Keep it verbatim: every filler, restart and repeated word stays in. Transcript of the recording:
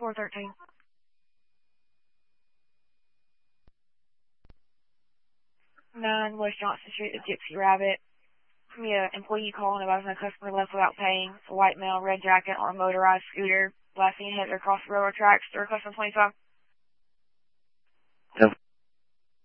four thirteen. nine West Johnson Street, the Gypsy Rabbit. From an employee calling about a customer left without paying. A white male, red jacket on a motorized scooter, blasting ahead across the railroad tracks. Third customer twenty-five. Yep.